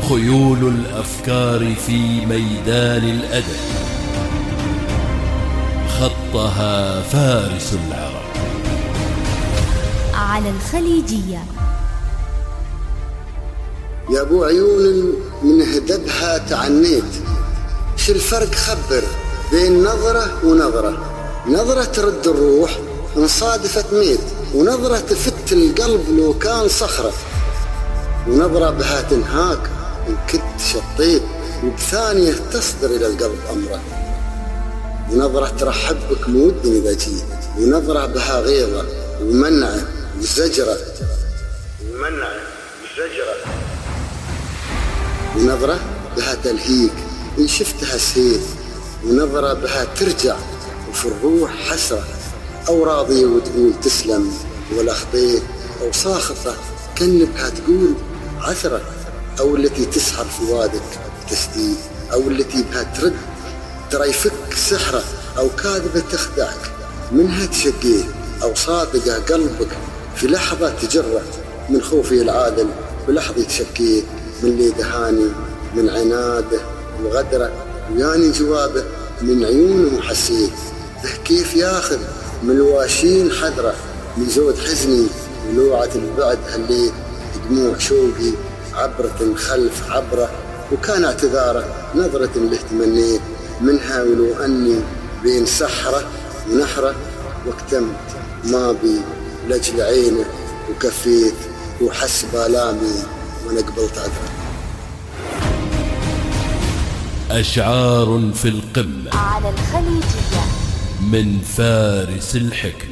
خيول الأفكار في ميدان الأدب، خطها فارس العرب. على الخليجية. يا ابو عيون من هدبها تعنيت، شو الفرق خبر بين نظرة ونظرة؟ نظرة ترد الروح ان صادفت ميت، ونظرة تفت القلب لو كان صخرة، ونظرة بها تنهاك ان كنت شطيت، وبثانية تصدر الى القلب امره، ونظرة ترحب بك مود اذا جيت، ونظرة بها غيظة ومنعه وزجرة، ونظرة بها تلهيك إن شفتها سيف، ونظرة بها ترجع وفي الروح حسرة، أو راضية وتقول تسلم ولا خطيت، أو ساخطة كان بها تقول عثرة، أو التي تسحر فؤادك تسديد، أو التي بها ترد ترى يفك سحرة، أو كاذبة تخدعك منها تشقيه، أو صادقة قلبك في لحظة تجره، من خوفي العادل بلحظة تشكيه، من اللي دهاني من عناده وغدره، وياني جوابه من عيونه حسيت، به كيف ياخذ من الواشين حذره، من زود حزني ولوعة البعد هليت، دموع شوقي عبرة خلف عبره، وكان اعتذاره نظرة له تمنيت منها، ولو أني بين سحرة ونحرة، واكتمت ما بي لجل عينه وكفيت، وحس بالامي وانا قبلت عذره. أشعار في القمة على الخليجية من فارس الحكمة.